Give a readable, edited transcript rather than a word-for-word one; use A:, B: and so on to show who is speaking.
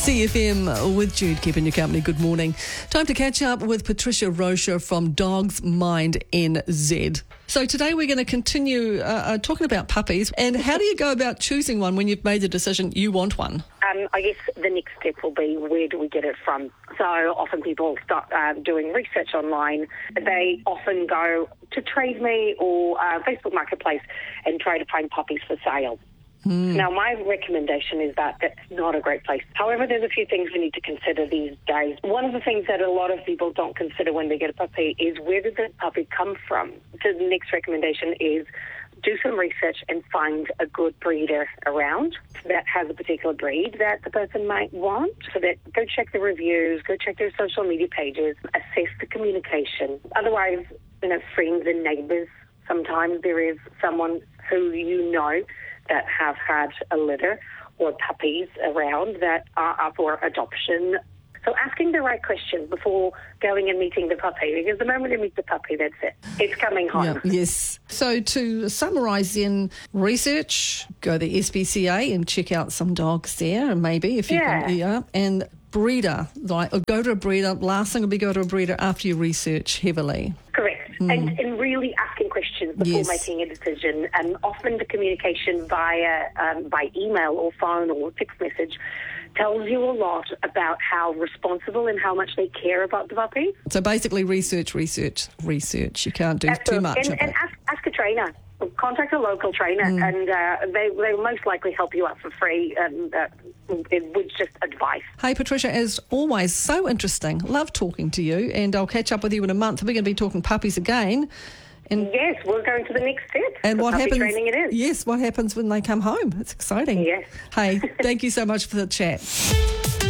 A: CFM with Jude, keeping your company. Good morning. Time to catch up with Patricia Rocha from Dogs Mind NZ. So today we're going to continue talking about puppies, and how do you go about choosing one when you've made the decision you want one?
B: I guess the next step will be, where do we get it from? So often people start doing research online. They often go to Trade Me or Facebook Marketplace and try to find puppies for sale. Now, my recommendation is that that's not a great place. However, there's a few things we need to consider these days. One of the things that a lot of people don't consider when they get a puppy is, where did the puppy come from? So the next recommendation is do some research and find a good breeder around that has a particular breed that the person might want. So that go check the reviews, go check their social media pages, assess the communication. Otherwise, friends and neighbours, sometimes there is someone who you know that have had a litter or puppies around that are up for adoption. So asking the right questions before going and meeting the puppy, because the moment you meet the puppy, that's it. It's coming home.
A: Yeah, yes. So to summarise then, research, go to the SPCA and check out some dogs there, and maybe if you can, and breeder, go to a breeder. Last thing would be go to a breeder after you research heavily.
B: Correct. And really asking questions before making a decision. And often the communication by email or phone or text message tells you a lot about how responsible and how much they care about the puppy.
A: So basically research. You can't do too much of it.
B: And ask a trainer. Contact a local trainer, and they will most likely help you out for free with just advice.
A: Hey, Patricia, as always, so interesting. Love talking to you, and I'll catch up with you in a month. We're going to be talking puppies again. And
B: yes, we're going to the next step.
A: And what happens?
B: Training it is.
A: Yes, what happens when they come home? It's exciting.
B: Yes.
A: Hey, thank you so much for the chat.